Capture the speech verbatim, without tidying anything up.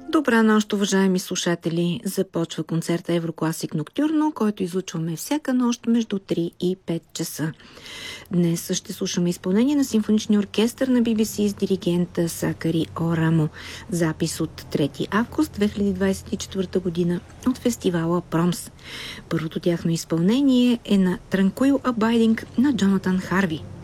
Добра нощ, уважаеми слушатели! Започва концерта Еврокласик Ноктюрно, който излучваме всяка нощ между три и пет часа. Днес ще слушаме изпълнение на симфоничния оркестър на Би Би Си с диригента Сакари Орамо. Запис от трети август две хиляди двадесет и четвърта година от фестивала Промс. Първото тяхно изпълнение е на Tranquil Abiding на Джонатан Харви.